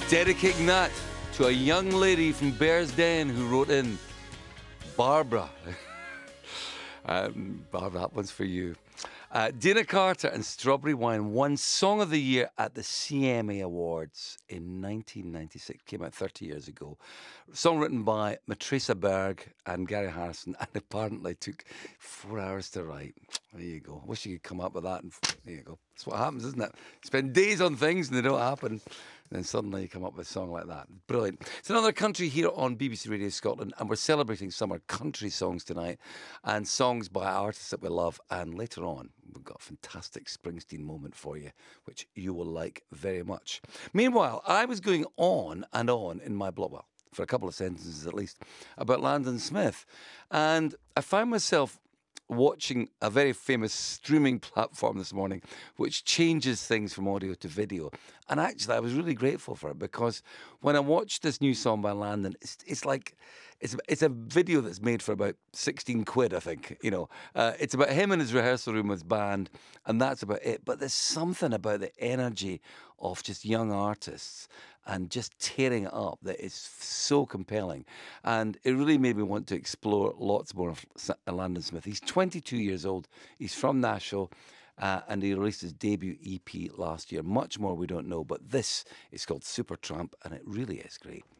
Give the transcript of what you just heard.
Dedicating that to a young lady from Bearsden who wrote in, Barbara. Barbara, that one's for you. Dana Carter and Strawberry Wine won Song of the Year at the CMA Awards in 1996. Came out 30 years ago. Song written by Matresa Berg and Gary Harrison, and apparently took 4 hours to write. There you go. Wish you could come up with that. And there you go. That's what happens, isn't it? Spend days on things and they don't happen. Then suddenly you come up with a song like that. Brilliant. It's Another Country here on BBC Radio Scotland, and we're celebrating summer country songs tonight and songs by artists that we love. And later on, we've got a fantastic Springsteen moment for you, which you will like very much. Meanwhile, I was going on and on in my blog, well, for a couple of sentences at least, about Landon Smith. And I found myself watching a very famous streaming platform this morning which changes things from audio to video. And actually, I was really grateful for it, because when I watched this new song by Landon, it's like it's a video that's made for about 16 quid, I think. You know, it's about him in his rehearsal room with his band, and that's about it. But there's something about the energy of just young artists and just tearing it up that is so compelling. And it really made me want to explore lots more of Landon Smith. He's 22 years old. He's from Nashville. And he released his debut EP last year. Much more we don't know, but this is called Supertramp, and it really is great.